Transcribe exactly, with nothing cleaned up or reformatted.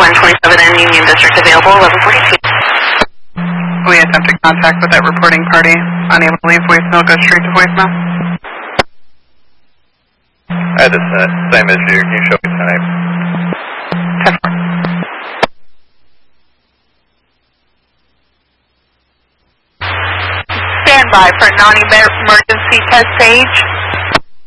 one twenty-seven N Union District available, eleven forty-two. We attempted contact with that reporting party. Unable to leave voicemail, go straight to voicemail. I had the same issue. Can you show me tonight? ten four. Stand by for non-emergency test page.